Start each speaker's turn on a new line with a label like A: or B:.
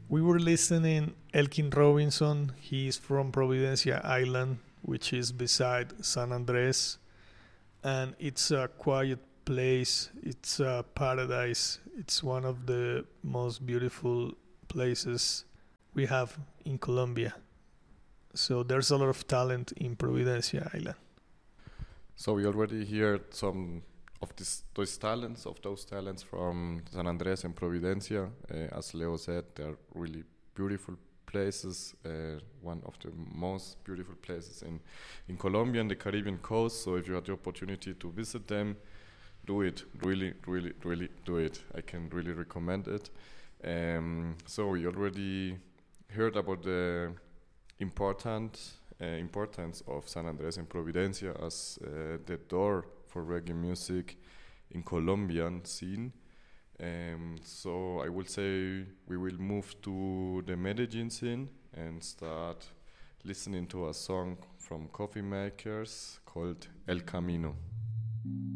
A: We were listening Elkin Robinson. He's from Providencia Island, which is beside San Andres, and it's a quiet place. It's a paradise. It's one of the most beautiful places we have in Colombia. So there's a lot of talent in Providencia Island.
B: So we already heard some of those talents from San Andres and Providencia. As Leo said, they're really beautiful places. One of the most beautiful places in Colombia and the Caribbean coast. So if you had the opportunity to visit them, do it. Really, really, really do it. I can really recommend it. So we already heard about the importance of San Andres and Providencia as the door for reggae music in Colombian scene. So I would say we will move to the Medellin scene and start listening to a song from Coffee Makers called El Camino.